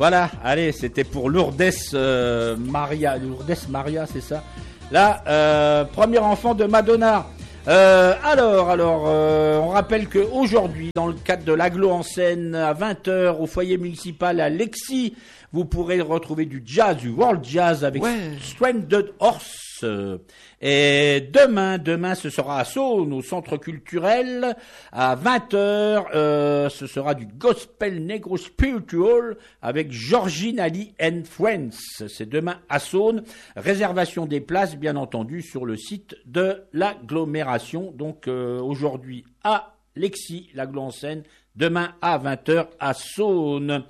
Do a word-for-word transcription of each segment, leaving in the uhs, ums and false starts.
Voilà, allez, c'était pour Lourdes euh, Maria. Lourdes Maria, c'est ça. Là, euh, premier enfant de Madonna. Euh, alors, alors, euh, on rappelle qu'aujourd'hui, dans le cadre de l'Aglo en scène, à vingt heures, au foyer municipal à Lexi, vous pourrez retrouver du jazz, du world jazz avec ouais. Stranded Horse. Et demain, demain, ce sera à Saône, au centre culturel, à vingt heures, euh, ce sera du gospel negro spiritual avec Georgine Ali and Friends. C'est demain à Saône. Réservation des places, bien entendu, sur le site de l'agglomération. Donc, euh, aujourd'hui à Lexi, l'Aglo en scène, demain à vingt heures à Saône.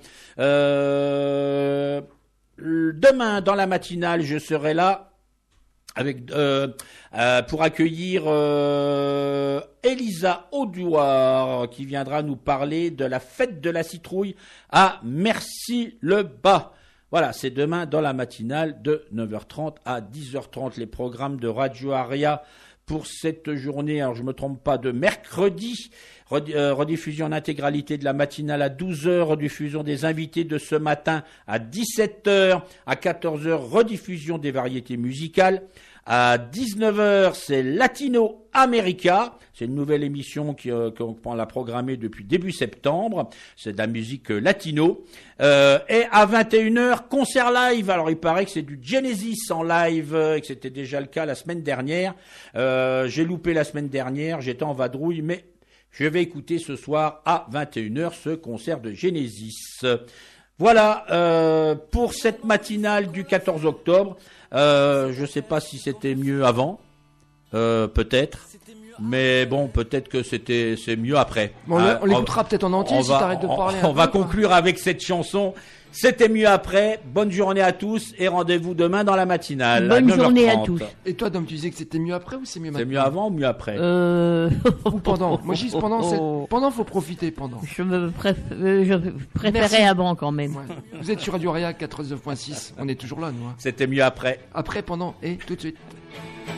Euh, demain, dans la matinale, je serai là avec euh, euh, pour accueillir euh, Elisa Audouard qui viendra nous parler de la fête de la citrouille à Mercy-le-Bas. Voilà, c'est demain dans la matinale de neuf heures trente à dix heures trente, les programmes de Radio Aria pour cette journée. Alors, je me trompe pas, de mercredi. Rediffusion en intégralité de la matinale à douze heures, rediffusion des invités de ce matin à dix-sept heures, à quatorze heures, rediffusion des variétés musicales. À dix-neuf heures, c'est Latino America. C'est une nouvelle émission qui, euh, qu'on l'a programmée depuis début septembre. C'est de la musique euh, latino. Euh, et à vingt et une heures, concert live. Alors, il paraît que c'est du Genesis en live, euh, et que c'était déjà le cas la semaine dernière. Euh, j'ai loupé la semaine dernière, j'étais en vadrouille, mais je vais écouter ce soir à vingt et une heures ce concert de Genesis. Voilà euh, pour cette matinale du quatorze octobre. Euh, je ne sais pas si c'était mieux avant, euh, peut-être. Mais bon, peut-être que c'était c'est mieux après. Bon, on, on l'écoutera peut-être en entier si t'arrêtes de parler. On, on va conclure avec cette chanson. C'était mieux après. Bonne journée à tous et rendez-vous demain dans la matinale. Bonne à journée à tous. Et toi, Dom, tu disais que c'était mieux après ou c'est mieux maintenant? C'est mieux avant ou mieux après? Euh... Ou pendant. Moi, je dis pendant. C'est... Pendant, faut profiter pendant. Je me préf... je préférais Merci. Avant quand même. Ouais. Vous êtes sur Radio Aria quatre-vingt-neuf point six. On est toujours là, nous. Hein. C'était mieux après. Après, pendant et tout de suite.